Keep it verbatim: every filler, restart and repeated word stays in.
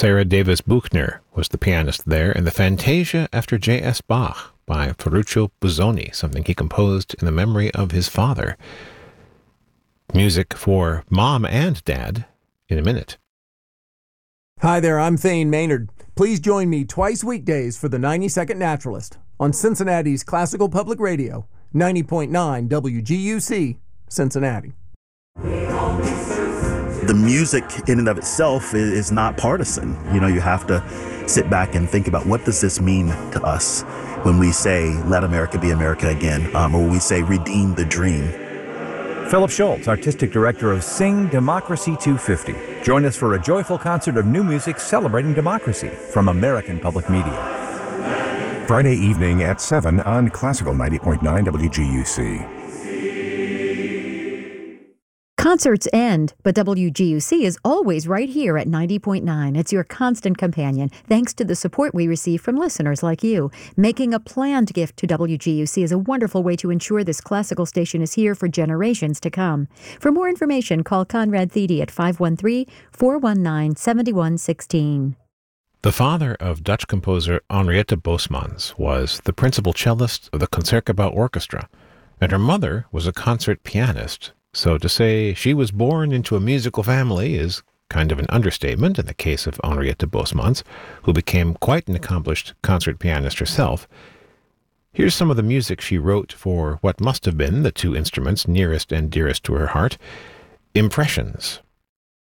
Sarah Davis Buchner was the pianist there, and the Fantasia after J S. Bach by Ferruccio Busoni, something he composed in the memory of his father. Music for Mom and Dad in a minute. Hi there, I'm Thane Maynard. Please join me twice weekdays for the ninety-second Naturalist on Cincinnati's Classical Public Radio, ninety point nine W G U C, Cincinnati. The music in and of itself is not partisan. You know, you have to sit back and think about, what does this mean to us when we say, let America be America again, um, or when we say, redeem the dream. Philip Schultz, Artistic Director of Sing Democracy two fifty. Join us for a joyful concert of new music celebrating democracy from American Public Media. Friday evening at seven on Classical ninety point nine W G U C. Concerts end, but W G U C is always right here at ninety point nine. It's your constant companion, thanks to the support we receive from listeners like you. Making a planned gift to W G U C is a wonderful way to ensure this classical station is here for generations to come. For more information, call Conrad Thede at five one three, four one nine, seven one one six. The father of Dutch composer Henriette Bosmans was the principal cellist of the Concertgebouw Orchestra, and her mother was a concert pianist. So to say she was born into a musical family is kind of an understatement in the case of Henriette Bosmans, who became quite an accomplished concert pianist herself. Here's some of the music she wrote for what must have been the two instruments nearest and dearest to her heart, Impressions.